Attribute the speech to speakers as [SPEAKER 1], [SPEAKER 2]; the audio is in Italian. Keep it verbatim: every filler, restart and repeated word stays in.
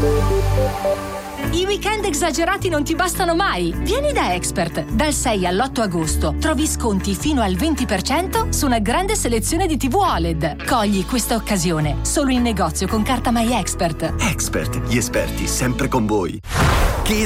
[SPEAKER 1] I weekend esagerati non ti bastano mai. Vieni da Expert. Dal sei all'otto agosto trovi sconti fino al venti per cento su una grande selezione di tivù O L E D. Cogli questa occasione solo in negozio con carta My Expert.
[SPEAKER 2] Expert, gli esperti sempre con voi.